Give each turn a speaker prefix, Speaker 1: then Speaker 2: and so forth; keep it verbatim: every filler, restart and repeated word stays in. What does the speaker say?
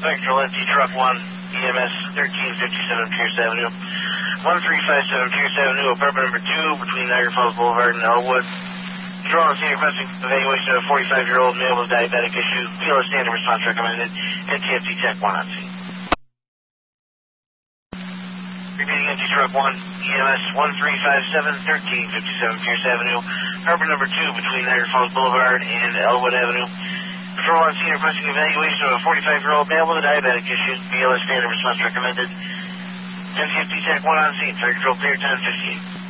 Speaker 1: Spectral N T Truck one, E M S thirteen fifty-seven Pierce Avenue. one three five seven Pierce Avenue, apartment number two, between Niagara Falls Boulevard and Elwood. Control on scene requesting evaluation of a forty-five-year-old male with diabetic issues. B L S standard response recommended. N T F T Tech one on scene. Repeating N T Truck one, E M S one three five seven thirteen fifty-seven Pierce Avenue, apartment number two, between Niagara Falls Boulevard and Elwood Avenue. Control on scene requesting evaluation of a forty-five-year-old male with a diabetic issue. B L S standard response recommended. N T F T Tech one on scene. Fire control clear ten fifteen.